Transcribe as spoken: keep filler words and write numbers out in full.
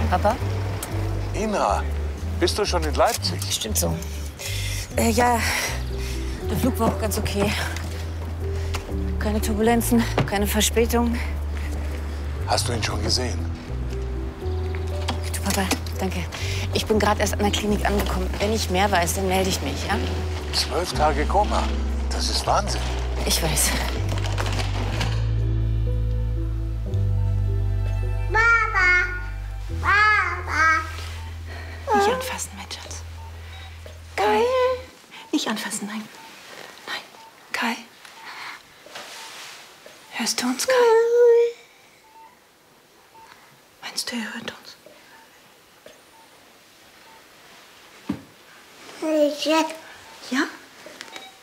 Papa? Ina, bist du schon in Leipzig? Stimmt so. Äh, ja, der Flug war auch ganz okay. Keine Turbulenzen, keine Verspätung. Hast du ihn schon gesehen? Du, Papa, danke. Ich bin gerade erst an der Klinik angekommen. Wenn ich mehr weiß, dann melde ich mich, ja? Zwölf Tage Koma. Das ist Wahnsinn. Ich weiß. Nicht anfassen, mein Schatz. Kai. Nicht anfassen, nein. Nein. Kai. Hörst du uns, Kai? Meinst du, er hört uns? Ich